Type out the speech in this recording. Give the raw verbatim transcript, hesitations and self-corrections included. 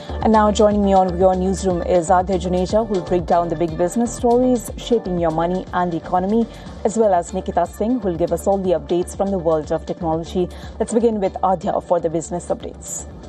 And now joining me on your newsroom is Adya Juneja, who will break down the big business stories shaping your money and the economy, as well as Nikita Singh, who will give us all the updates from the world of technology. Let's begin with Adya for the business updates.